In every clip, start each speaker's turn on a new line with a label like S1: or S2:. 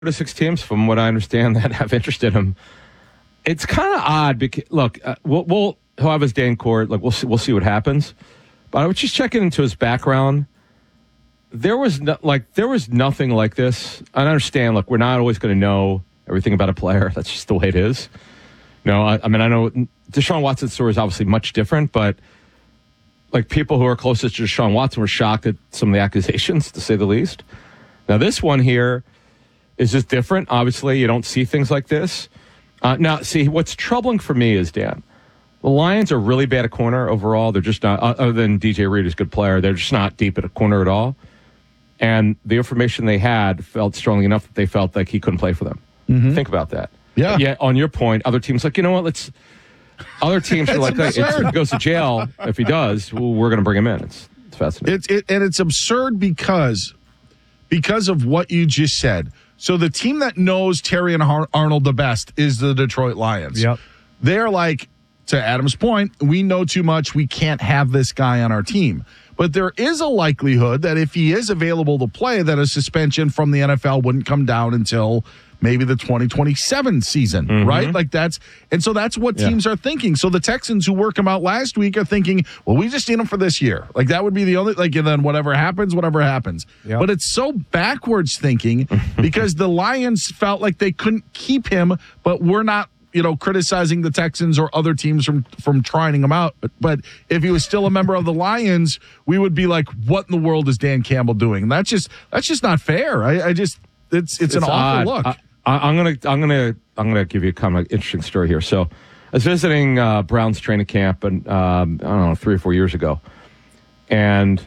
S1: to 6 teams, from what I understand, that have interest in him. It's kind of odd because look, he'll have his day in court. Like we'll see what happens. But I was just checking into his background. There was nothing like this. I understand. Look, we're not always going to know everything about a player. That's just the way it is. I know Deshaun Watson's story is obviously much different, but like people who are closest to Deshaun Watson were shocked at some of the accusations, to say the least. Now this one here is just different. Obviously, you don't see things like this. Now, see, what's troubling for me is, Dan, the Lions are really bad at corner overall. They're just not, other than DJ Reed, who's a good player, they're just not deep at a corner at all. And the information they had felt strongly enough that they felt like he couldn't play for them. Mm-hmm. Think about that.
S2: Yeah.
S1: Yet, on your point, other teams like, you know what, other teams are like, if he goes to jail, if he does, well, we're going to bring him in. It's fascinating.
S2: And it's absurd because of what you just said. So the team that knows Terry and Arnold the best is the Detroit Lions.
S3: Yep.
S2: They're like, to Adam's point, we know too much. We can't have this guy on our team. But there is a likelihood that if he is available to play, that a suspension from the NFL wouldn't come down until maybe the 2027 season, right? So that's what teams are thinking. So the Texans, who worked him out last week, are thinking, well, we just need him for this year. Like that would be the only, and then whatever happens. Yep. But it's so backwards thinking because the Lions felt like they couldn't keep him, but we're not, criticizing the Texans or other teams from trying him out. But if he was still a member of the Lions, we would be like, what in the world is Dan Campbell doing? And that's just not fair. It's an awful look.
S1: I'm gonna give you kind of an interesting story here. So, I was visiting Browns training camp, and I don't know, 3 or 4 years ago, and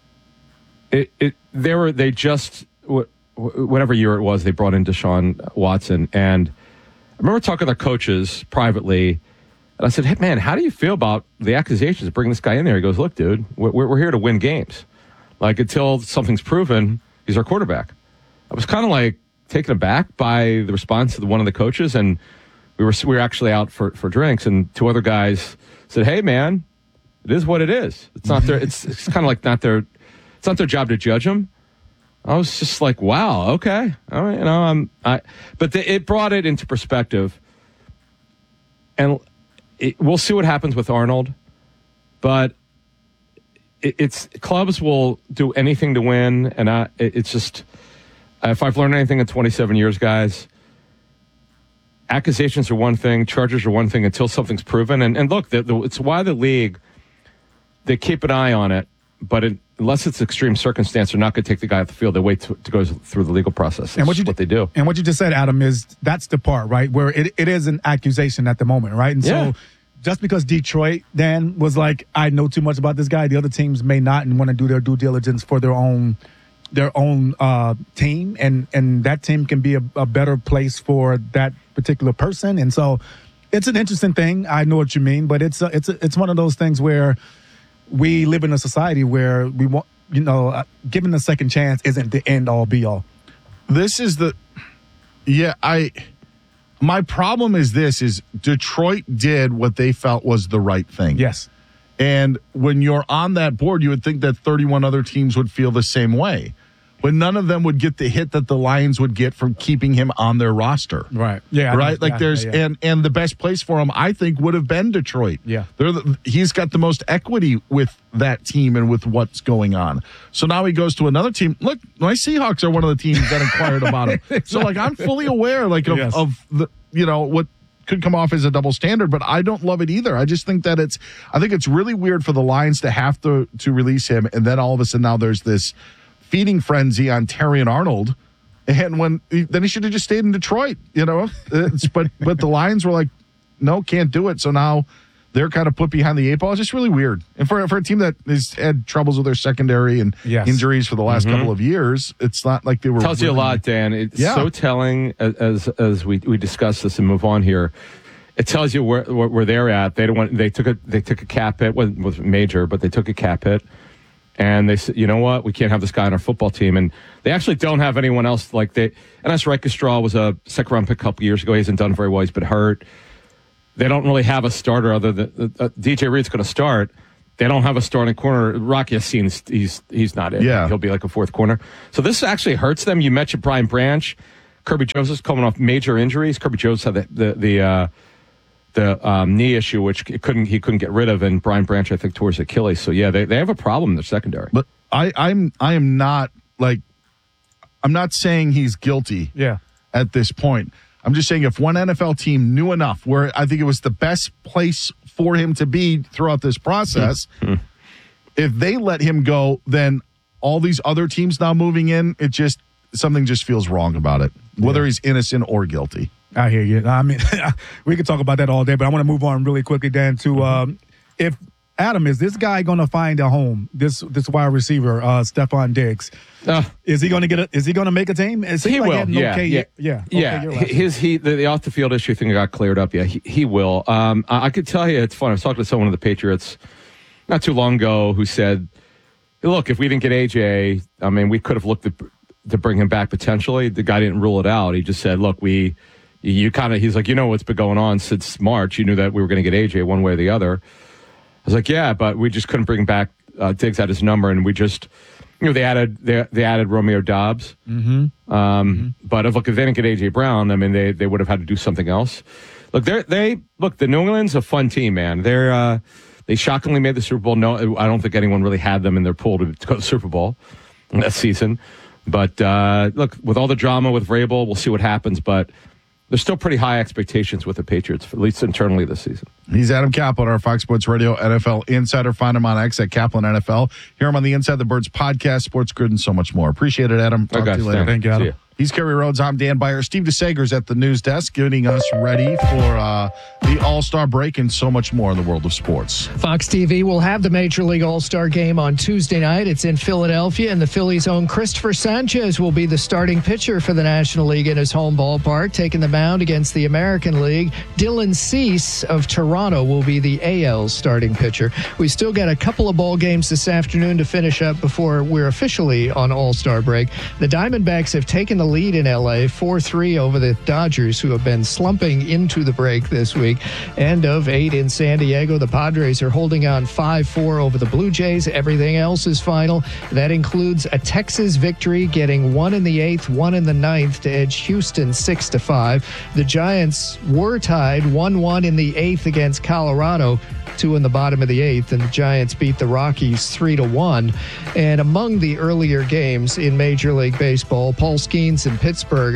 S1: they just whatever year it was, they brought in Deshaun Watson, and I remember talking to their coaches privately, and I said, "Hey man, how do you feel about the accusations of bringing this guy in there?" He goes, "Look, dude, we're here to win games. Like until something's proven, he's our quarterback." I was kind of like taken aback by the response of one of the coaches, and we were actually out for drinks, and 2 other guys said, "Hey man, it is what it is. It's not their it's kind of like it's not their job to judge him." I was just like, wow, okay, all right, but it brought it into perspective, and we'll see what happens with Arnold, but it's clubs will do anything to win, and it's just. If I've learned anything in 27 years, guys, accusations are one thing, charges are one thing until something's proven. And look, it's why the league, they keep an eye on it, but unless it's extreme circumstance, they're not going to take the guy off the field. They wait to go through the legal process. That's what they do.
S3: And what you just said, Adam, is that's the part, right, where it is an accusation at the moment, right? And so just because Detroit, Dan, was like, I know too much about this guy, the other teams may not and want to do their due diligence for their own team, and that team can be a better place for that particular person. And so it's an interesting thing. I know what you mean, but it's one of those things where we live in a society where we want, giving a second chance isn't the end all be all.
S2: This is my problem is Detroit did what they felt was the right thing.
S3: Yes.
S2: And when you're on that board, you would think that 31 other teams would feel the same way. But none of them would get the hit that the Lions would get from keeping him on their roster.
S3: Right. Yeah.
S2: Right? And the best place for him, I think, would have been Detroit.
S3: Yeah.
S2: He's got the most equity with that team and with what's going on. So now he goes to another team. Look, my Seahawks are one of the teams that inquired about him. Exactly. So, I'm fully aware, of the, what could come off as a double standard, but I don't love it either. I just think that it's really weird for the Lions to have to release him, and then all of a sudden now there's this feeding frenzy on Terry and Arnold, and then he should have just stayed in Detroit, but the Lions were like, no, can't do it. So now they're kind of put behind the 8 ball. It's just really weird. And for a team that has had troubles with their secondary and injuries for the last couple of years, it's not like they were.
S1: Tells you a lot, Dan. It's so telling as we discuss this and move on here. It tells you where they're at. They took a cap hit, was major, but they took a cap hit. And they said, you know what? We can't have this guy on our football team. And they actually don't have anyone else like they. And that's Reichstrahl was a second-round pick a couple years ago. He hasn't done very well. He's been hurt. They don't really have a starter other than DJ Reed's going to start. They don't have a starting corner. Rocky Yassine's he's not in.
S2: Yeah.
S1: He'll be like a fourth corner. So this actually hurts them. You mentioned Brian Branch. Kirby Joseph's coming off major injuries. Kirby Joseph had the knee issue, which he couldn't get rid of, and Brian Branch, I think, towards Achilles. So yeah, they have a problem in the secondary.
S2: But I am not I'm not saying he's guilty.
S3: Yeah.
S2: At this point, I'm just saying if one NFL team knew enough, where I think it was the best place for him to be throughout this process, if they let him go, then all these other teams now moving in, something just feels wrong about it, whether he's innocent or guilty.
S3: I hear you. I mean, we could talk about that all day, but I want to move on really quickly, Dan, to if Adam, is this guy going to find a home? This wide receiver, Stephon Diggs, is he going to make a team?
S1: He will. The off the field issue thing got cleared up. Yeah, he will. I could tell you, it's fun. I was talking to someone of the Patriots not too long ago who said, "Look, if we didn't get AJ, I mean, we could have looked to bring him back potentially." The guy didn't rule it out. He just said, "Look, he's like, what's been going on since March. You knew that we were going to get AJ one way or the other." I was like, yeah, but we just couldn't bring back Diggs at his number, and we just, they added Romeo Doubs. But if they didn't get AJ Brown, I mean, they would have had to do something else. Look, the New England's a fun team, man. They shockingly made the Super Bowl. No, I don't think anyone really had them in their pool to go to the Super Bowl that season. But look, with all the drama with Vrabel, we'll see what happens. But there's still pretty high expectations with the Patriots, at least internally this season.
S2: He's Adam Kaplan, our Fox Sports Radio NFL insider. Find him on X at Kaplan NFL. Hear him on the Inside the Birds podcast, Sports Grid, and so much more. Appreciate it, Adam. Talk to you later.
S3: Thank you, Adam.
S2: He's Kerry Rhodes. I'm Dan Byer. Steve DeSager's at the news desk, getting us ready for the All-Star break and so much more in the world of sports.
S4: Fox TV will have the Major League All-Star game on Tuesday night. It's in Philadelphia, and the Phillies' own Christopher Sanchez will be the starting pitcher for the National League in his home ballpark, taking the mound against the American League. Dylan Cease of Toronto will be the AL starting pitcher. We still got a couple of ball games this afternoon to finish up before we're officially on All-Star break. The Diamondbacks have taken the lead in LA 4-3 over the Dodgers, who have been slumping into the break this week. End of 8 in San Diego. The Padres are holding on 5-4 over the Blue Jays. Everything else is final. That includes a Texas victory, getting 1 in the 8th, 1 in the 9th to edge Houston 6-5. The Giants were tied 1-1 in the 8th against Colorado, 2 in the bottom of the 8th, and the Giants beat the Rockies 3-1. And among the earlier games in Major League Baseball, Paul Skeens in Pittsburgh, a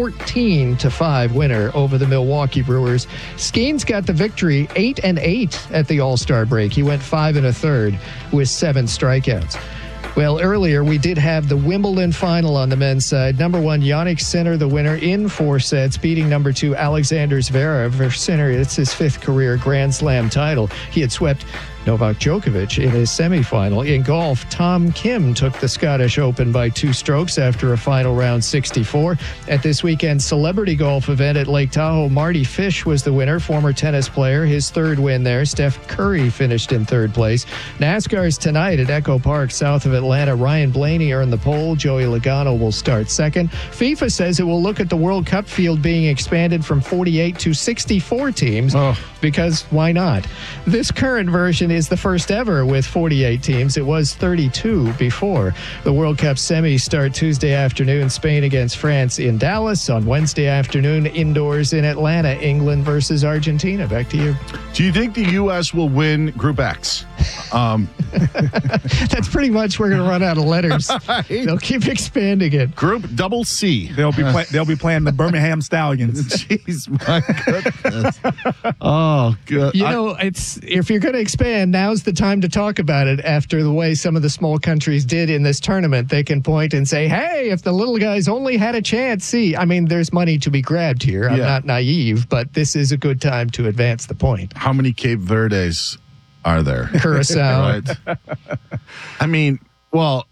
S4: 14-5 winner over the Milwaukee Brewers. Skeens got the victory 8-8 at the All-Star break. He went 5 1/3 with 7 strikeouts. Well, earlier we did have the Wimbledon final on the men's side. Number 1, Jannik Sinner, the winner in 4 sets, beating number 2, Alexander Zverev. Sinner, it's his 5th career Grand Slam title. He had swept Novak Djokovic in his semifinal. In golf, Tom Kim took the Scottish Open by 2 strokes after a final round 64. At this weekend's celebrity golf event at Lake Tahoe, Marty Fish was the winner, former tennis player, his 3rd win there. Steph Curry finished in 3rd place. NASCAR's tonight at Echo Park, south of Atlanta. Ryan Blaney earned the pole. Joey Logano will start 2nd. FIFA says it will look at the World Cup field being expanded from 48 to 64 teams, because why not? This current version is the first ever with 48 teams. It was 32 before. The World Cup semis start Tuesday afternoon, Spain against France in Dallas. On Wednesday afternoon, indoors in Atlanta, England versus Argentina. Back to you.
S2: Do you think the U.S. will win Group X?
S4: That's pretty much, we're going to run out of letters. They'll keep expanding it.
S2: Group Double C.
S3: They'll be playing the Birmingham Stallions.
S2: Jeez, my goodness. Oh, good.
S4: It's, if you're going to expand, now's the time to talk about it. After the way some of the small countries did in this tournament, they can point and say, hey, if the little guys only had a chance, there's money to be grabbed here. I'm not naive, but this is a good time to advance the point.
S2: How many Cape Verdes are there?
S4: Curacao.
S2: Right. I mean, well,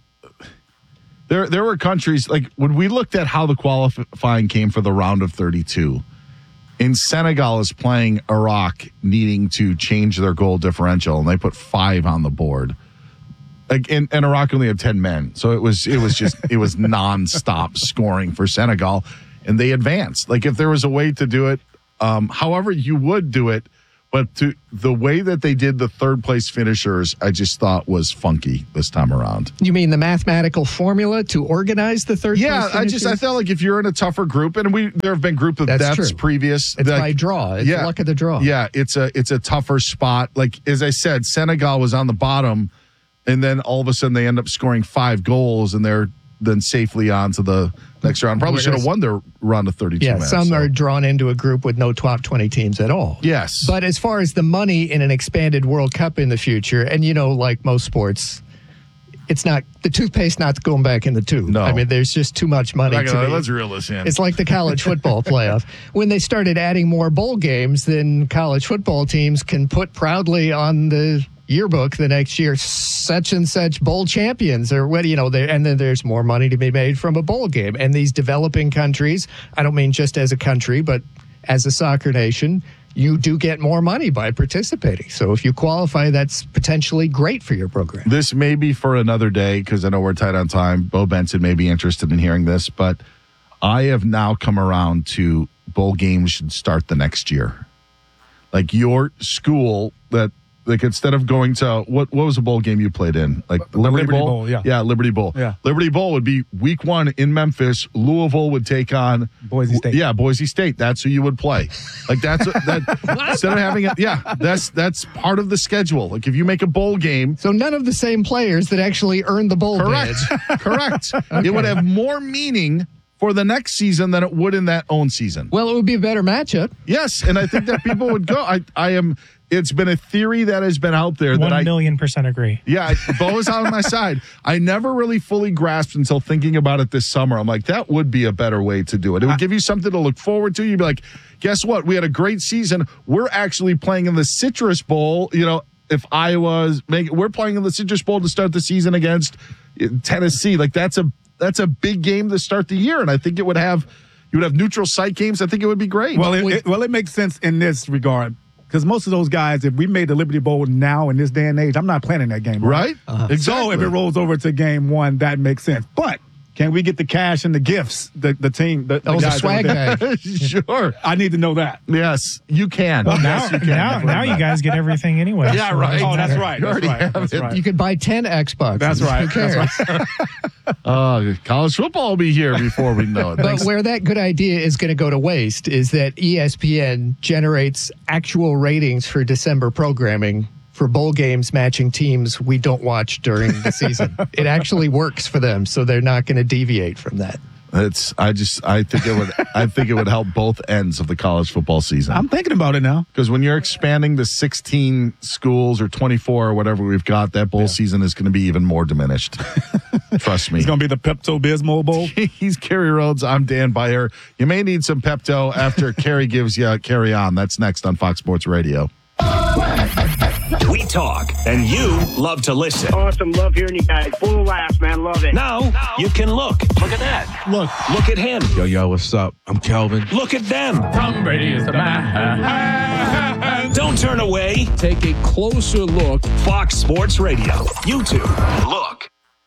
S2: there were countries, like when we looked at how the qualifying came for the round of 32, in Senegal is playing Iraq, needing to change their goal differential, and they put 5 on the board. And Iraq only had 10 men, so it was nonstop scoring for Senegal, and they advanced. Like if there was a way to do it, however you would do it, But the way that they did the third place finishers, I just thought was funky this time around.
S4: You mean the mathematical formula to organize the third
S2: Yeah,
S4: place
S2: I felt like if you're in a tougher group, and there have been group of
S4: That's
S2: deaths
S4: true.
S2: previous.
S4: It's by draw. It's luck of the draw.
S2: Yeah, it's a tougher spot. Like, as I said, Senegal was on the bottom, and then all of a sudden they end up scoring 5 goals, and they're then safely on to the next round. Probably should have won their round of 32
S4: Yeah,
S2: match,
S4: some are drawn into a group with no top 20 teams at all.
S2: Yes.
S4: But as far as the money in an expanded World Cup in the future, and like most sports, it's not the toothpaste not going back in the tube.
S2: No.
S4: I mean, there's just too much money
S2: Let's reel this in.
S4: It's like the college football playoff. When they started adding more bowl games, then college football teams can put proudly on the yearbook the next year, such and such bowl champions, or what, and then there's more money to be made from a bowl game. And these developing countries, I don't mean just as a country, but as a soccer nation, you do get more money by participating. So if you qualify, that's potentially great for your program.
S2: This may be for another day, because I know we're tight on time. Bo Benson may be interested in hearing this, but I have now come around to bowl games should start the next year. Like your school like instead of going to what was a bowl game you played in? Like Liberty Bowl?
S3: Yeah,
S2: Liberty Bowl.
S3: Yeah.
S2: Liberty Bowl would be week 1 in Memphis. Louisville would take on
S3: Boise State.
S2: Yeah, Boise State. That's who you would play. Like that instead of having it. Yeah, that's part of the schedule. Like if you make a bowl game.
S4: So none of the same players that actually earned the bowl
S2: Correct.
S4: badge.
S2: Correct. Okay. It would have more meaning for the next season than it would in that own season.
S4: Well, it would be a better matchup.
S2: Yes, and I think that people would go. It's been a theory that has been out there.
S5: 1,000,000% agree.
S2: Yeah, Bo is on my side. I never really fully grasped until thinking about it this summer. I'm like, that would be a better way to do it. It would give you something to look forward to. You'd be like, guess what? We had a great season. We're actually playing in the Citrus Bowl. If we're playing in the Citrus Bowl to start the season against Tennessee. Like that's a big game to start the year, and I think you would have neutral site games. I think it would be great.
S3: Well, it makes sense in this regard. Because most of those guys, if we made the Liberty Bowl now in this day and age, I'm not playing in that game.
S2: Right?
S3: Exactly. So if it rolls over to game 1, that makes sense. But can we get the cash and the gifts? The team, the
S4: the swag bag.
S2: Sure.
S3: I need to know that.
S2: Yes, you can.
S5: Well,
S2: Yes, you can.
S5: now you guys get everything anyway.
S2: Yeah, right.
S3: Oh, that's right.
S2: You already have
S3: That's
S2: it.
S3: right.
S4: You could buy 10 Xboxes.
S3: That's right.
S4: Who cares?
S3: That's right.
S2: College football will be here before we know it.
S4: But
S2: Thanks.
S4: where that good idea is going to go to waste is that ESPN generates actual ratings for December programming for bowl games matching teams we don't watch during the season. It actually works for them, so they're not going to deviate from that.
S2: I think it would help both ends of the college football season.
S3: I'm thinking about it now.
S2: Because when you're expanding to 16 schools or 24 or whatever we've got, that bowl season is going to be even more diminished. Trust me.
S3: It's going to be the Pepto-Bismol Bowl.
S2: He's Kerry Rhodes. I'm Dan Beyer. You may need some Pepto after Kerry gives you Carry On. That's next on Fox Sports Radio.
S6: We talk, and you love to listen.
S7: Awesome. Love hearing you guys. Full of laughs, man. Love it.
S6: Now you can look. Look at that. Look at him.
S8: Yo, what's up? I'm Kelvin.
S6: Look at them.
S9: Tom Brady is the man.
S6: Don't turn away.
S8: Take a closer look.
S6: Fox Sports Radio. YouTube. Look.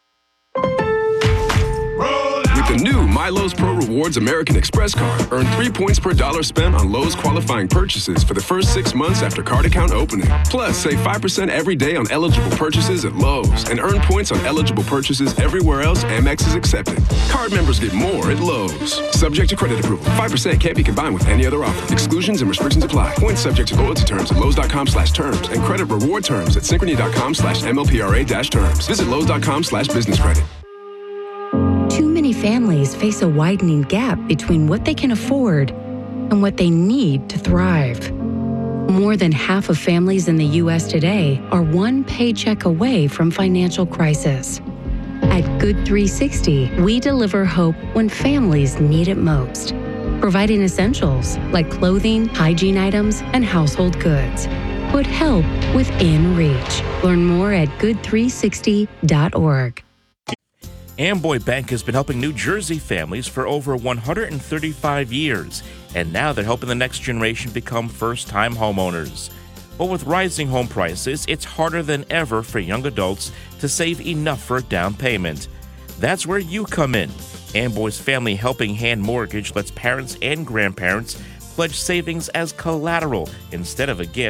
S10: With the new MyLowe's Pro Rewards American Express card, earn 3 points per dollar spent on Lowe's qualifying purchases for the first 6 months after card account opening. Plus, save 5% every day on eligible purchases at Lowe's and earn points on eligible purchases everywhere else Amex is accepted. Card members get more at Lowe's. Subject to credit approval. 5% can't be combined with any other offer. Exclusions and restrictions apply. Points subject to loyalty terms at Lowe's.com/terms and credit reward terms at Synchrony.com/MLPRA-terms. Visit Lowe's.com/business credit.
S11: Too many families face a widening gap between what they can afford and what they need to thrive. More than half of families in the U.S. today are one paycheck away from financial crisis. At Good 360, we deliver hope when families need it most, providing essentials like clothing, hygiene items, and household goods. Put help within reach. Learn more at good360.org.
S12: Amboy Bank has been helping New Jersey families for over 135 years, and now they're helping the next generation become first-time homeowners. But with rising home prices, it's harder than ever for young adults to save enough for a down payment. That's where you come in. Amboy's Family Helping Hand Mortgage lets parents and grandparents pledge savings as collateral instead of a gift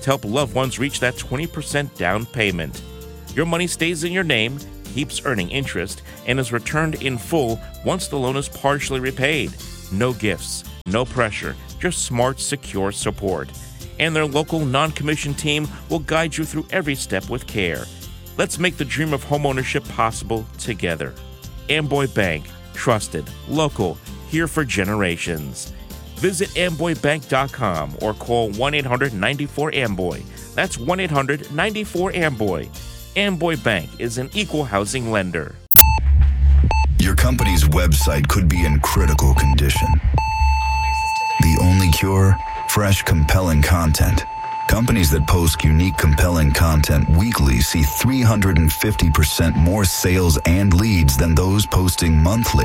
S12: to help loved ones reach that 20% down payment. Your money stays in your name, keeps earning interest, and is returned in full once the loan is partially repaid. No gifts, no pressure, just smart, secure support. And their local non-commissioned team will guide you through every step with care. Let's make the dream of homeownership possible together. Amboy Bank, trusted, local, here for generations. Visit amboybank.com or call 1-800-94-AMBOY. That's 1-800-94-AMBOY. Amboy Bank is an equal housing lender.
S13: Your company's website could be in critical condition. The only cure? Fresh, compelling content. Companies that post unique, compelling content weekly see 350% more sales and leads than those posting monthly.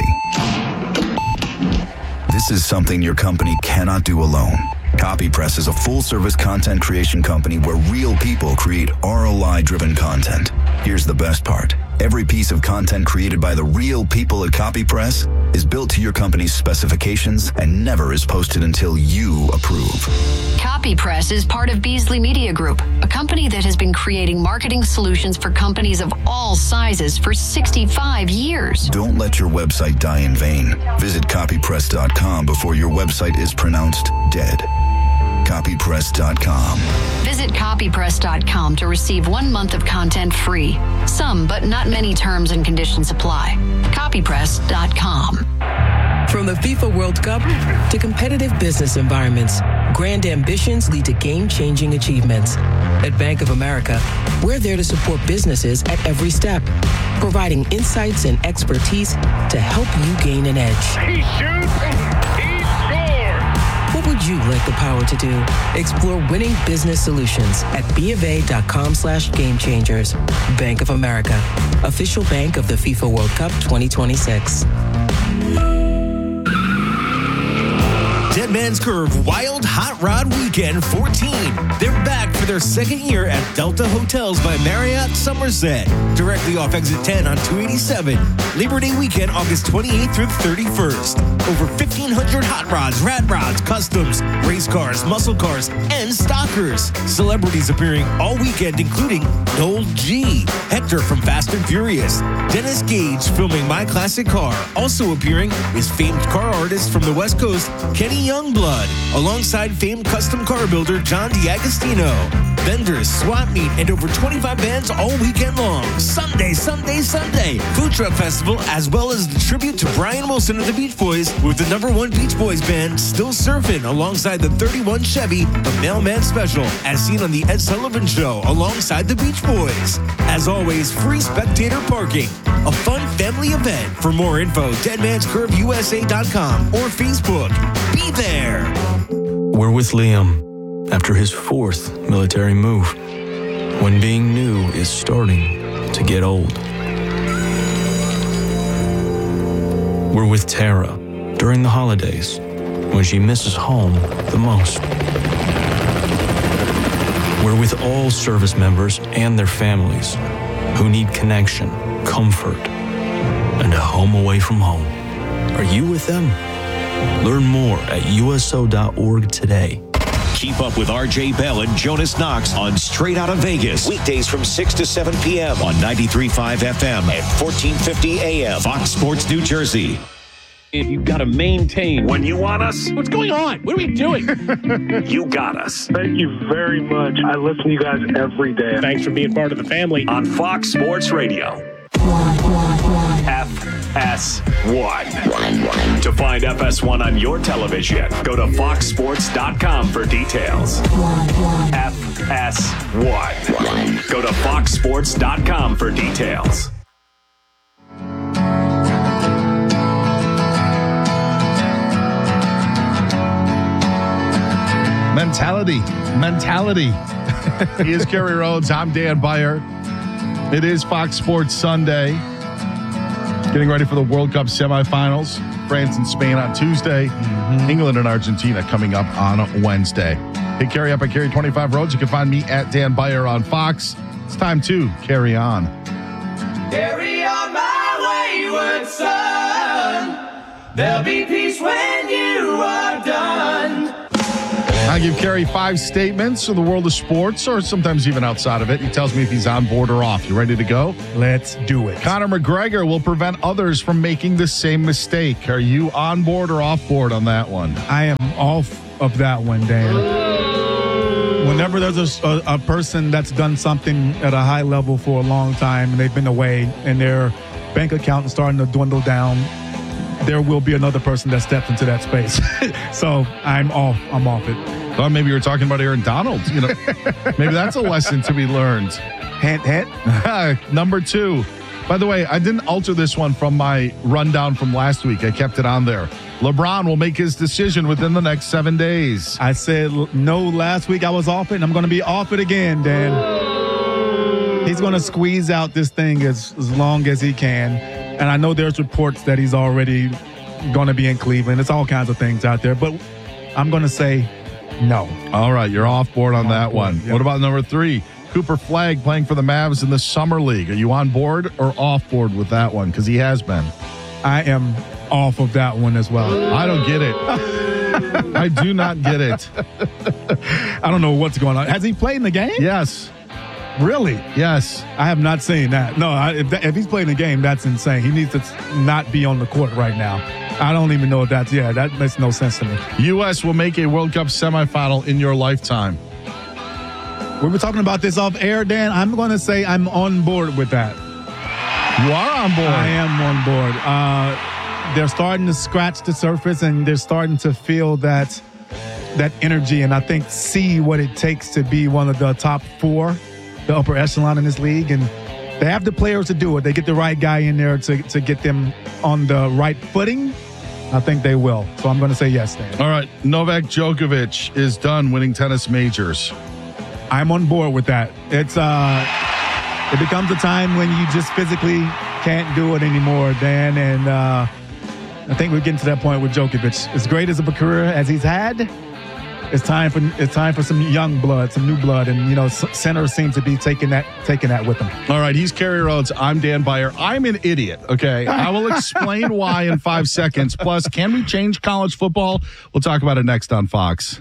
S13: This is something your company cannot do alone. CopyPress is a full-service content creation company where real people create ROI-driven content. Here's the best part. Every piece of content created by the real people at CopyPress is built to your company's specifications and never is posted until you approve.
S14: CopyPress is part of Beasley Media Group, a company that has been creating marketing solutions for companies of all sizes for 65 years.
S13: Don't let your website die in vain. Visit copypress.com before your website is pronounced dead. Copypress.com.
S14: Visit copypress.com to receive 1 month of content free. Some, but not many terms and conditions apply. Copypress.com.
S15: From the FIFA World Cup to competitive business environments, grand ambitions lead to game-changing achievements. At Bank of America, we're there to support businesses at every step, providing insights and expertise to help you gain an edge.
S7: He shoots, he scores!
S15: What would you like the power to do? Explore winning business solutions at BofA.com/gamechangers. Bank of America, official bank of the FIFA World Cup 2026.
S16: Dead Man's Curve Wild Hot Rod Weekend 14. They're back for their second year at Delta Hotels by Marriott Somerset, directly off exit 10 on 287. Labor Day weekend, August 28th through the 31st. Over 1,500 hot rods, rat rods, customs, race cars, muscle cars, and stockers. Celebrities appearing all weekend, including Noel G, Hector from Fast and Furious, Dennis Gage filming My Classic Car. Also appearing is famed car artist from the West Coast, Kenny Youngblood, alongside famed custom car builder John D'Agostino. Vendors, swap meet, and over 25 bands all weekend long. Sunday. Food Truck Festival, as well as the tribute to Brian Wilson of the Beach Boys with the #1 Beach Boys band Still Surfing alongside the 31 Chevy, the Mailman Special, as seen on the Ed Sullivan Show alongside the Beach Boys. As always, free spectator parking. A fun family event. For more info, deadmanscurveusa.com or Facebook. Be there.
S17: We're with Liam after his 4th military move, when being new is starting to get old. We're with Tara during the holidays, when she misses home the most. We're with all service members and their families who need connection, comfort, and a home away from home. Are you with them? Learn more at USO.org today.
S6: Keep up with RJ Bell and Jonas Knox on Straight Outta Vegas. Weekdays from 6 to 7 p.m. on 93.5 FM and 1450 AM. Fox Sports New Jersey.
S18: If you've got to maintain.
S6: When you want us,
S18: What's going on? What are we doing?
S6: you got us.
S19: Thank you very much. I listen to you guys every day.
S18: Thanks for being part of the family.
S6: On Fox Sports Radio. FS1. To find FS1 on your television, go to foxsports.com for details. FS1. Go to foxsports.com for details.
S2: Mentality. He is Kerry Rhodes. I'm Dan Beyer. It is Fox Sports Sunday. Getting ready for the World Cup semifinals. France and Spain on Tuesday. England and Argentina coming up on Wednesday. Hey, Kerry up at Kerry 25 Roads. You can find me at Dan Beyer on Fox. It's time to carry on.
S20: Carry on my wayward son. There'll be peace when you are done.
S2: I I give Kerry 5 statements of the world of sports, or sometimes even outside of it. He tells me if he's on board or off. You ready to go?
S3: Let's do it.
S2: Conor McGregor will prevent others from making the same mistake. Are you on board or off board on that one?
S3: I am off of that one, Dan. Whenever there's a person that's done something at a high level for a long time and they've been away and their bank account is starting to dwindle down, there will be another person that steps into that space. So I'm off it.
S2: Well, maybe you were talking about Aaron Donald. Maybe that's a lesson to be learned.
S3: Hint.
S2: Number 2. By the way, I didn't alter this one from my rundown from last week. I kept it on there. LeBron will make his decision within the next 7 days.
S3: I said no last week. I was off it, and I'm going to be off it again, Dan. He's going to squeeze out this thing as long as he can. And I know there's reports that he's already going to be in Cleveland. It's all kinds of things out there. But I'm going to say no.
S2: All right, you're off board on that one.
S3: Yep.
S2: What about number 3? Cooper Flagg playing for the Mavs in the Summer League. Are you on board or off board with that one? Because he has been.
S3: I am off of that one as well.
S2: I don't get it. I do not get it.
S3: I don't know what's going on. Has he played in the game?
S2: Yes.
S3: Really?
S2: Yes.
S3: I have not seen that. No, if he's playing the game, that's insane. He needs to not be on the court right now. I don't even know if that makes no sense to me.
S2: U.S. will make a World Cup semifinal in your lifetime.
S3: We were talking about this off air, Dan. I'm going to say I'm on board with that.
S2: You are on board.
S3: I am on board. They're starting to scratch the surface, and they're starting to feel that energy, and I think see what it takes to be one of the top 4, the upper echelon in this league, and they have the players to do it. They get the right guy in there to get them on the right footing. I think they will. So I'm going to say yes, Dan.
S2: All right. Novak Djokovic is done winning tennis majors.
S3: I'm on board with that. It becomes a time when you just physically can't do it anymore, Dan. And I think we're getting to that point with Djokovic. As great as a career as he's had, it's time for some young blood, some new blood, and center seems to be taking that with him.
S2: All right, he's Kerry Rhodes. I'm Dan Beyer. I'm an idiot. Okay, I will explain why in 5 seconds. Plus, can we change college football? We'll talk about it next on Fox.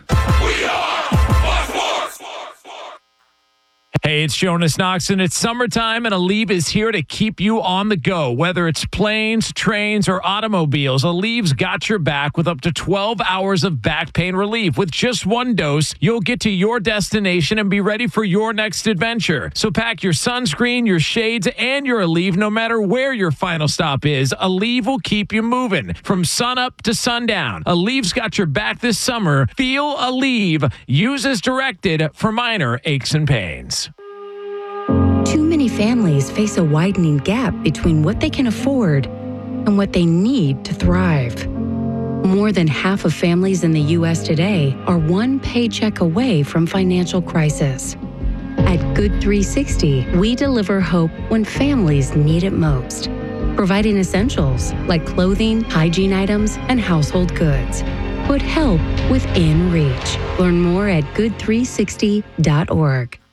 S9: Hey, it's Jonas Knox, and it's summertime, and Aleve is here to keep you on the go. Whether it's planes, trains, or automobiles, Aleve's got your back with up to 12 hours of back pain relief. With just 1 dose, you'll get to your destination and be ready for your next adventure. So pack your sunscreen, your shades, and your Aleve no matter where your final stop is. Aleve will keep you moving from sunup to sundown. Aleve's got your back this summer. Feel Aleve. Use as directed for minor aches and pains.
S11: Too many families face a widening gap between what they can afford and what they need to thrive. More than half of families in the U.S. today are one paycheck away from financial crisis. At Good 360, we deliver hope when families need it most, providing essentials like clothing, hygiene items, and household goods. Put help within reach. Learn more at good360.org.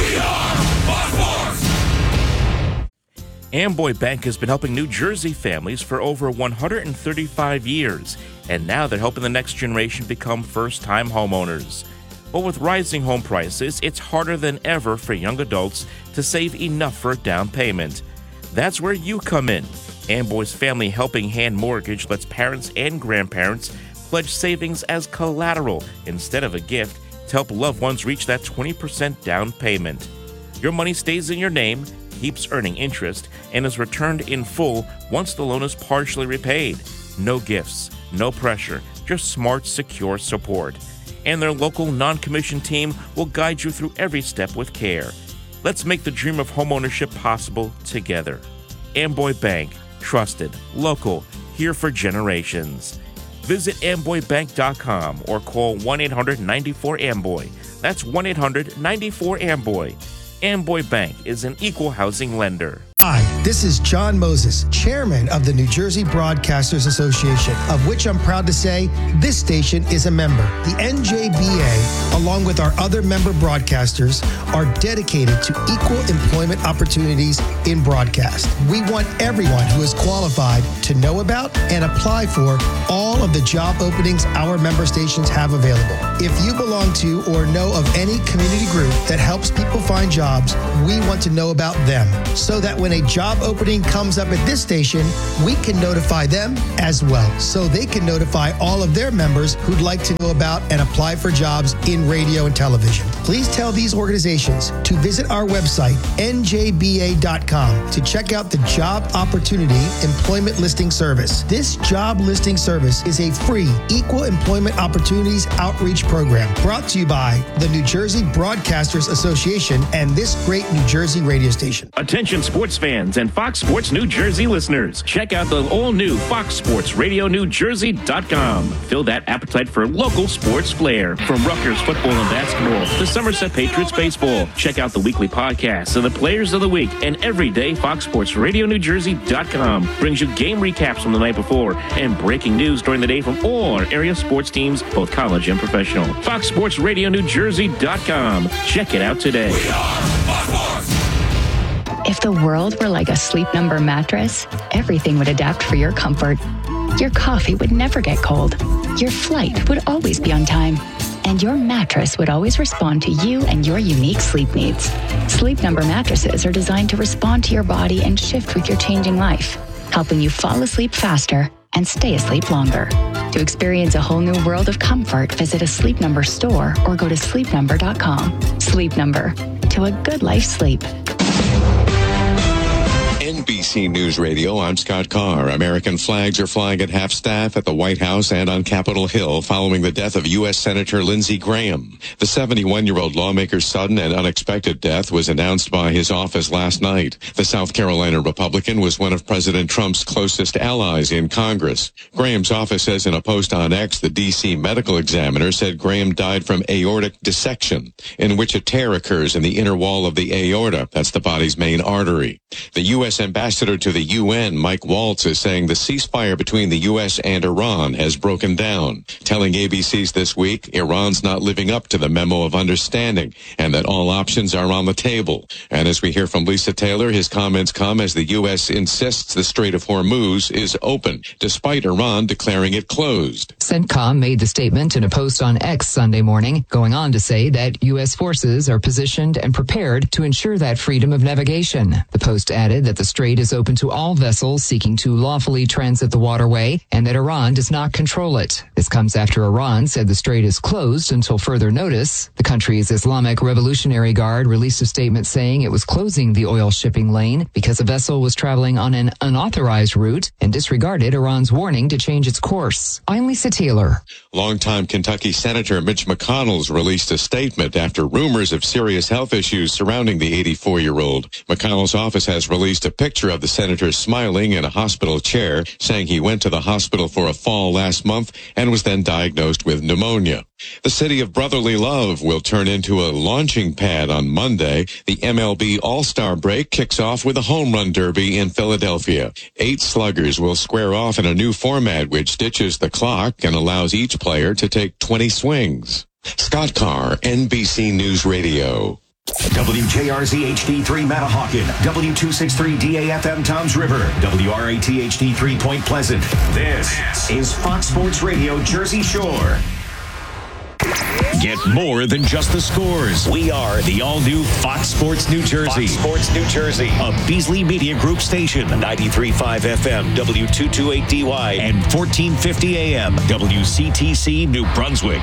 S12: Amboy Bank has been helping New Jersey families for over 135 years, and now they're helping the next generation become first-time homeowners. But with rising home prices, it's harder than ever for young adults to save enough for a down payment. That's where you come in. Amboy's Family Helping Hand Mortgage lets parents and grandparents pledge savings as collateral instead of a gift to help loved ones reach that 20% down payment. Your money stays in your name, keeps earning interest, and is returned in full once the loan is partially repaid. No gifts, no pressure, just smart, secure support. And their local non-commissioned team will guide you through every step with care. Let's make the dream of homeownership possible together. Amboy Bank, trusted, local, here for generations. Visit amboybank.com or call 1-800-94-AMBOY. That's 1-800-94-AMBOY. Amboy Bank is an equal housing lender.
S21: Hi, this is John Moses, chairman of the New Jersey Broadcasters Association, of which I'm proud to say this station is a member. The NJBA, along with our other member broadcasters, are dedicated to equal employment opportunities in broadcast. We want everyone who is qualified to know about and apply for all of the job openings our member stations have available. If you belong to or know of any community group that helps people find jobs, we want to know about them so that when a job opening comes up at this station, we can notify them as well, so they can notify all of their members who'd like to know about and apply for jobs in radio and television. Please tell these organizations to visit our website, njba.com, to check out the Job Opportunity Employment Listing Service. This job listing service is a free Equal Employment Opportunities Outreach Program brought to you by the New Jersey Broadcasters Association and this great New Jersey radio station.
S18: Attention sports fans and Fox Sports New Jersey listeners. Check out the all-new Fox Sports Radio NewJersey.com. Fill that appetite for local sports flair. From Rutgers football and basketball to Somerset Patriots baseball. Check out the weekly podcasts of the players of the week. And every day, Fox Sports Radio NewJersey.com brings you game recaps from the night before and breaking news during the day from all our area sports teams, both college and professional. Fox Sports Radio NewJersey.com. Check it out today.
S22: If the world were like a Sleep Number mattress, everything would adapt for your comfort. Your coffee would never get cold. Your flight would always be on time. And your mattress would always respond to you and your unique sleep needs. Sleep Number mattresses are designed to respond to your body and shift with your changing life, helping you fall asleep faster and stay asleep longer. To experience a whole new world of comfort, visit a Sleep Number store or go to sleepnumber.com. Sleep Number. To a good night's sleep.
S23: NBC News Radio, I'm Scott Carr. American flags are flying at half-staff at the White House and on Capitol Hill following the death of U.S. Senator Lindsey Graham. The 71-year-old lawmaker's sudden and unexpected death was announced by his office last night. The South Carolina Republican was one of President Trump's closest allies in Congress. Graham's office says in a post on X, the D.C. medical examiner said Graham died from aortic dissection, in which a tear occurs in the inner wall of the aorta. That's the body's main artery. The U.S. Ambassador to the UN, Mike Waltz, is saying the ceasefire between the U.S. and Iran has broken down, telling ABC's This Week Iran's not living up to the memo of understanding and that all options are on the table. And as we hear from Lisa Taylor, his comments come as the U.S. insists the Strait of Hormuz is open, despite Iran declaring it closed.
S24: CENTCOM made the statement in a post on X Sunday morning, going on to say that U.S. forces are positioned and prepared to ensure that freedom of navigation. The post added that the strait is open to all vessels seeking to lawfully transit the waterway and that Iran does not control it. This comes after Iran said the strait is closed until further notice. The country's Islamic Revolutionary Guard released a statement saying it was closing the oil shipping lane because a vessel was traveling on an unauthorized route and disregarded Iran's warning to change its course. I'm Lisa Taylor.
S23: Longtime Kentucky Senator Mitch McConnell's released a statement after rumors of serious health issues surrounding the 84-year-old. McConnell's office has released a picture of the senator smiling in a hospital chair, saying he went to the hospital for a fall last month and was then diagnosed with pneumonia. The city of brotherly love will turn into a launching pad on Monday. The MLB All-Star break kicks off with a home run derby in Philadelphia. 8 sluggers will square off in a new format which ditches the clock and allows each player to take 20 swings. Scott Carr, NBC News Radio.
S6: WJRZ HD3 Matahawken, W263 DAFM Toms River, WRAT HD3 Point Pleasant. This is Fox Sports Radio Jersey Shore. Get more than just the scores. We are the all-new Fox Sports New Jersey. Fox Sports New Jersey, a Beasley Media Group station, 93.5 FM, W228DY, and 1450 AM, WCTC New Brunswick.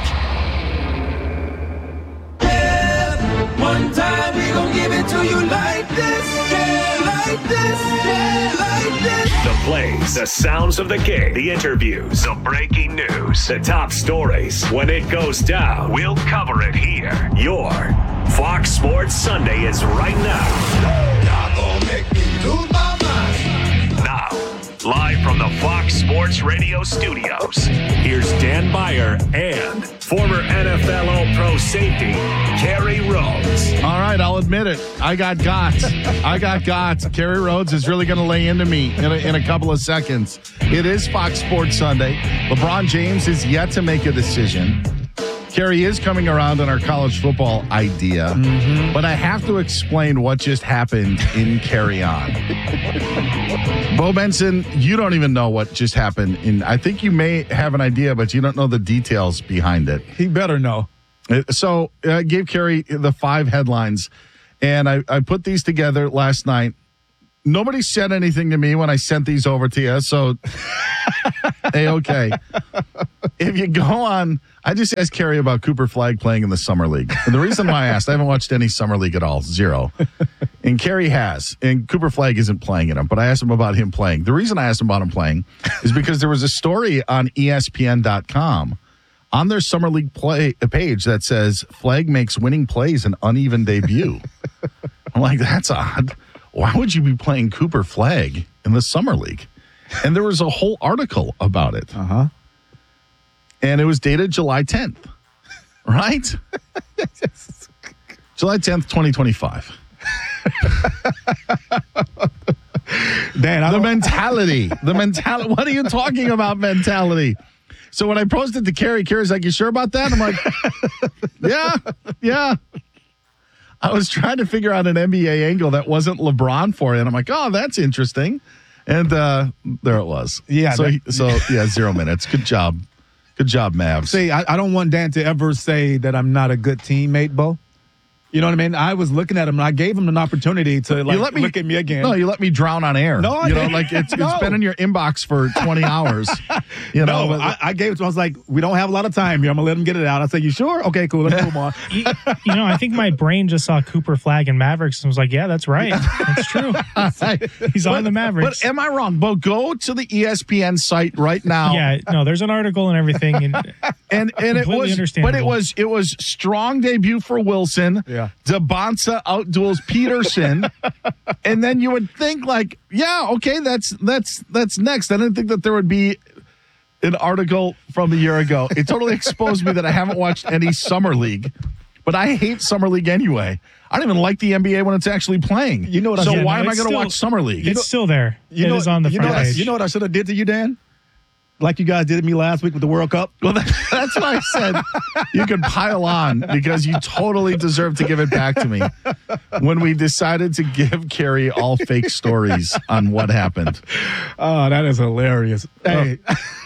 S20: One time we gon' give it to you like this, yeah, like this, yeah, like this.
S6: The plays, the sounds of the game, the interviews, the breaking news, the top stories. When it goes down, we'll cover it here. Your Fox Sports Sunday is right now.
S20: Y'all gon' make me lose my mind.
S6: Now, live from the Fox Sports Radio studios, here's Dan Beyer and
S1: former NFL All-Pro safety, Kerry Rhodes.
S2: All right, I'll admit it. I got got. Kerry Rhodes is really going to lay into me in a couple of seconds. It is Fox Sports Sunday. LeBron James is yet to make a decision. Kerry is coming around on our college football idea, but I have to explain what just happened in Carry On. Bo Benson, you don't even know what just happened. I think you may have an idea, but you don't know the details behind it.
S3: He better know.
S2: So I gave Kerry the 5 headlines, and I put these together last night. Nobody said anything to me when I sent these over to you, so hey, okay. If you go on, I just asked Kerry about Cooper Flagg playing in the Summer League. And the reason why I asked, I haven't watched any Summer League at all, 0. And Kerry has, and Cooper Flagg isn't playing in them, but I asked him about him playing. The reason I asked him about him playing is because there was a story on ESPN.com on their Summer League page that says, Flagg makes winning plays an uneven debut. I'm like, that's odd. Why would you be playing Cooper Flagg in the Summer League? And there was a whole article about it. And it was dated July 10th, right? July 10th, 2025.
S3: Dan,
S2: the mentality. What are you talking about, mentality? So when I posted to Kerry's like, you sure about that? I'm like, yeah. I was trying to figure out an NBA angle that wasn't LeBron for it. And I'm like, oh, that's interesting. And there it was.
S3: Yeah.
S2: So 0 minutes. Good job. Good job, Mavs.
S3: See, I don't want Dan to ever say that I'm not a good teammate, Bo. You know what I mean? I was looking at him, and I gave him an opportunity to look at me again.
S2: No, you let me drown on air.
S3: No,
S2: it's been in your inbox for 20 hours.
S3: I gave it to him. I was like, we don't have a lot of time here. I'm going to let him get it out. I said, you sure? Okay, cool. Let's move on.
S4: I think my brain just saw Cooper Flagg and Mavericks and was like, yeah, that's right. That's true. He's on the Mavericks.
S2: But am I wrong? Bo, go to the ESPN site right now.
S4: Yeah, no, there's an article and everything.
S2: And it was
S4: understandable.
S2: But it was strong debut for Wilson.
S3: Yeah.
S2: DeBonsa outduels Peterson. And then you would think like, yeah, okay, that's next. I didn't think that there would be an article from a year ago. It totally exposed me that I haven't watched any Summer League. But I hate Summer League anyway. I don't even like the NBA when it's actually playing. Why am I going to watch Summer League?
S4: It's still there. It is on the front page.
S3: You know what I should have did to you, Dan? Like you guys did to me last week with the World Cup?
S2: Well, that's why I said you could pile on because you totally deserve to give it back to me when we decided to give Kerry all fake stories on what happened.
S3: Oh, that is hilarious. Hey,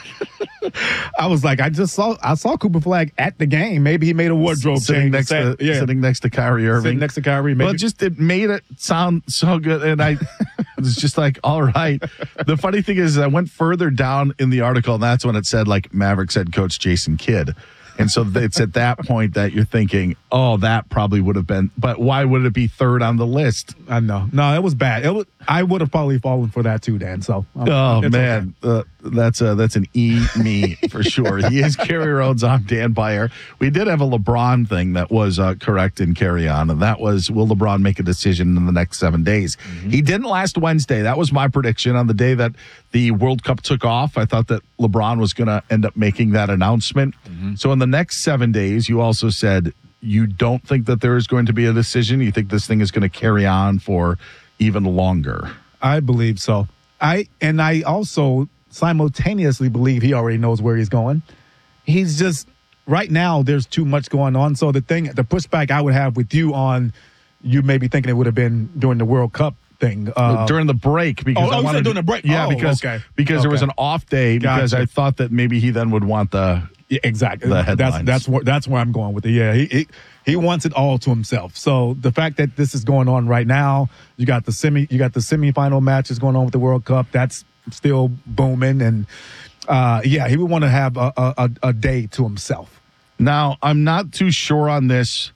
S3: I was like, I saw Cooper Flagg at the game. Maybe he made a wardrobe
S2: sitting
S3: change.
S2: Sitting next to Kyrie Irving.
S3: Sitting next to Kyrie.
S2: Maybe. Well, it made it sound so good. And I was just like, all right. The funny thing is I went further down in the article, and that's when it said, like, Mavericks head coach Jason Kidd. And so it's at that point that you're thinking, oh, that probably would have been, but why would it be third on the list?
S3: I know. No, it was bad. I would have probably fallen for that too, Dan. So,
S2: man, okay. That's an me for sure. He is Kerry Rhodes. I'm Dan Beyer. We did have a LeBron thing that was correct in Carry On, and that was, will LeBron make a decision in the next 7 days? Mm-hmm. He didn't last Wednesday. That was my prediction on the day that the World Cup took off. I thought that LeBron was going to end up making that announcement. Mm-hmm. So in the next 7 days, you also said you don't think that there is going to be a decision. You think this thing is going to carry on for even longer.
S3: I believe so. I also simultaneously believe he already knows where he's going. He's just, right now, there's too much going on. So the pushback I would have with you on, you may be thinking it would have been during the World Cup thing.
S2: During the break. Because I wanted
S3: during the break?
S2: Yeah, because there was an off day because I thought that maybe he then would want
S3: exactly
S2: the headlines.
S3: That's where I'm going with it. Yeah, he wants it all to himself. So the fact that this is going on right now, you got the semifinal matches going on with the World Cup. That's still booming, and he would want to have a day to himself.
S2: Now, I'm not too sure on this,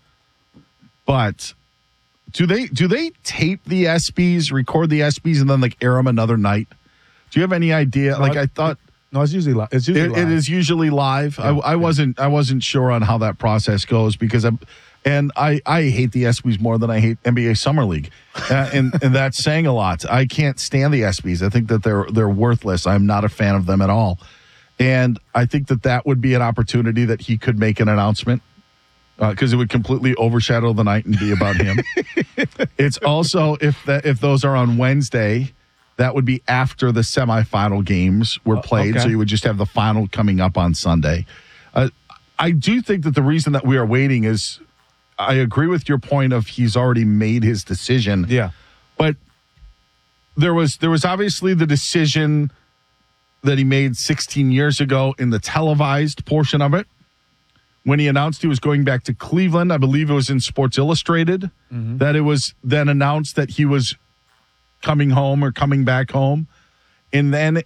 S2: but do they tape the ESPYs, record the ESPYs, and then air them another night? Do you have any idea? I thought.
S3: No, it's usually live. It
S2: is usually live. Yeah, I wasn't sure on how that process goes because I hate the ESPYs more than I hate NBA Summer League, and that's saying a lot. I can't stand the ESPYs. I think that they're worthless. I'm not a fan of them at all. And I think that would be an opportunity that he could make an announcement because it would completely overshadow the night and be about him. It's also, if those are on Wednesday, that would be after the semifinal games were played.
S3: Okay.
S2: So you would just have the final coming up on Sunday. I do think that the reason that we are waiting is, I agree with your point of he's already made his decision.
S3: Yeah.
S2: But there was obviously the decision that he made 16 years ago in the televised portion of it. When he announced he was going back to Cleveland, I believe it was in Sports Illustrated, that it was then announced that he was coming home or coming back home. And then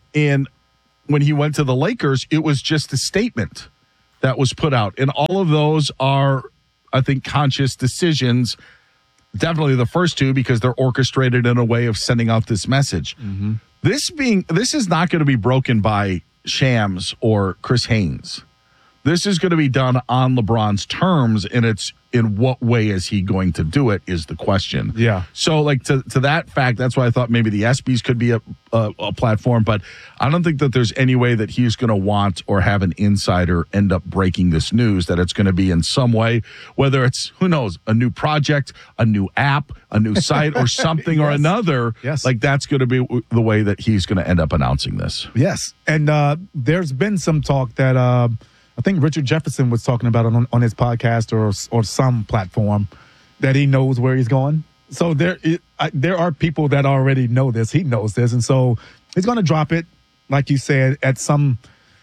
S2: when he went to the Lakers, it was just a statement that was put out. And all of those are, I think, conscious decisions. Definitely the first two, because they're orchestrated in a way of sending out this message. This is not going to be broken by Shams or Chris Haynes. This is going to be done on LeBron's terms, and it's in what way is he going to do it is the question.
S3: Yeah.
S2: So, like, to that fact, that's why I thought maybe the ESPYs could be a platform, but I don't think that there's any way that he's going to want or have an insider end up breaking this news, that it's going to be in some way, whether it's, who knows, a new project, a new app, a new site, or something or another.
S3: Yes.
S2: Like, that's going to be the way that he's going to end up announcing this.
S3: Yes. And there's been some talk that I think Richard Jefferson was talking about it on his podcast or some platform, that he knows where he's going. So there are people that already know this. He knows this. And so he's going to drop it, like you said, at some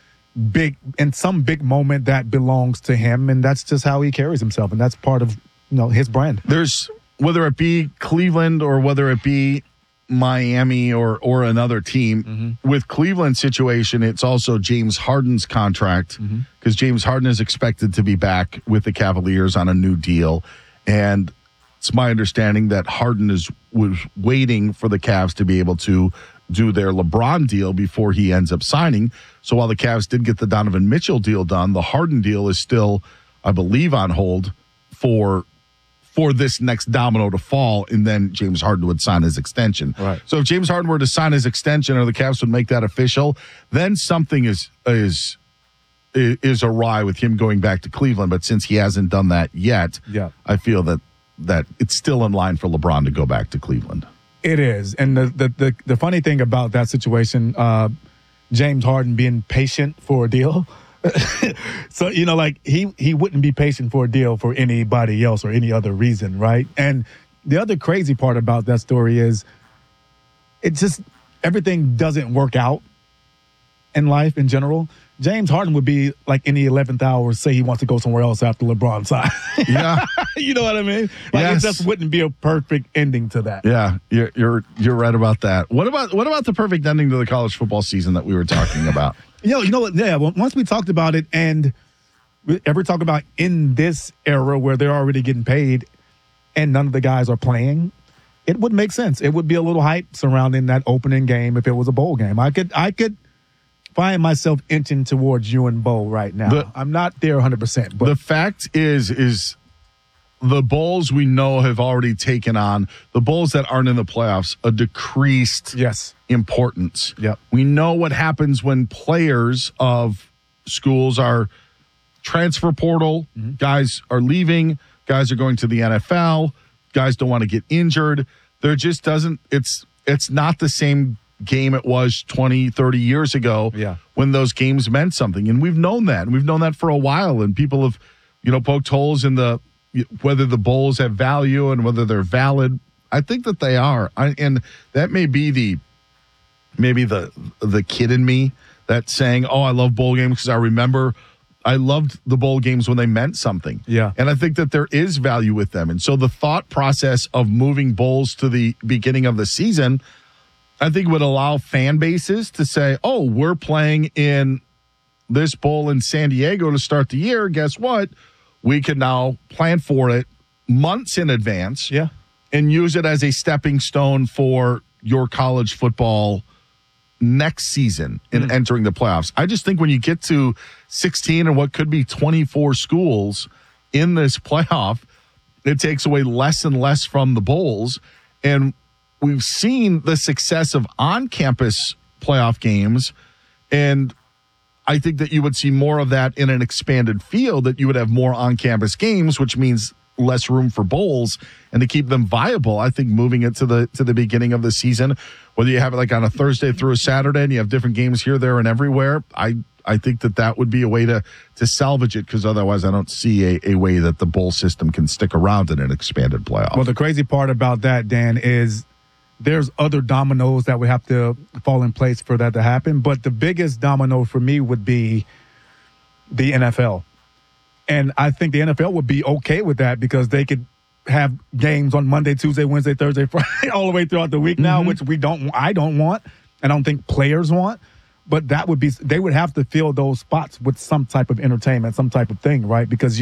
S3: big moment that belongs to him. And that's just how he carries himself. And that's part of, his brand.
S2: There's, whether it be Cleveland or whether it be Miami or another team, with Cleveland's situation, it's also James Harden's contract, because James Harden is expected to be back with the Cavaliers on a new deal. And it's my understanding that Harden was waiting for the Cavs to be able to do their LeBron deal before he ends up signing. So while the Cavs did get the Donovan Mitchell deal done, the Harden deal is still, I believe, on hold for this next domino to fall, and then James Harden would sign his extension.
S3: Right.
S2: So if James Harden were to sign his extension, or the Cavs would make that official, then something is awry with him going back to Cleveland. But since he hasn't done that yet, I feel that it's still in line for LeBron to go back to Cleveland.
S3: It is. And the funny thing about that situation, James Harden being patient for a deal. So, he wouldn't be patient for a deal for anybody else or any other reason, right? And the other crazy part about that story is it's just everything doesn't work out in life in general. James Harden would be like in the 11th hour, say he wants to go somewhere else after LeBron signs.
S2: Yeah.
S3: You know what I mean? Like, It just wouldn't be a perfect ending to that.
S2: Yeah, you're right about that. What about the perfect ending to the college football season that we were talking about?
S3: You know what? Yeah, well, once we talked about it, and we ever talk about in this era where they're already getting paid and none of the guys are playing, it would make sense. It would be a little hype surrounding that opening game if it was a bowl game. I could find myself inching towards you and Bo right now. I'm not there 100%. But
S2: the fact is the bowls we know have already taken on, the bowls that aren't in the playoffs, a decreased importance.
S3: Yep.
S2: We know what happens when players of schools are transfer portal, guys are leaving, guys are going to the NFL, guys don't want to get injured. There just doesn't, it's not the same game it was 20, 30 years ago when those games meant something. And we've known that. And we've known that for a while. And people have, poked holes in whether the bowls have value and whether they're valid. I think that they are. And that may be the kid in me that's saying, oh, I love bowl games because I remember I loved the bowl games when they meant something.
S3: Yeah.
S2: And I think that there is value with them. And so the thought process of moving bowls to the beginning of the season, I think would allow fan bases to say, oh, we're playing in this bowl in San Diego to start the year. Guess what? We can now plan for it months in advance and use it as a stepping stone for your college football next season in entering the playoffs. I just think when you get to 16 and what could be 24 schools in this playoff, it takes away less and less from the bowls. And we've seen the success of on-campus playoff games, and I think that you would see more of that in an expanded field, that you would have more on-campus games, which means less room for bowls, and to keep them viable, I think moving it to the beginning of the season, whether you have it like on a Thursday through a Saturday and you have different games here, there, and everywhere, I think that would be a way to salvage it, because otherwise I don't see a way that the bowl system can stick around in an expanded playoff.
S3: Well, the crazy part about that, Dan, is there's other dominoes that would have to fall in place for that to happen. But the biggest domino for me would be the NFL. And I think the NFL would be okay with that, because they could have games on Monday, Tuesday, Wednesday, Thursday, Friday, all the way throughout the week now, which I don't want. I don't think players want. But they would have to fill those spots with some type of entertainment, some type of thing, right? Because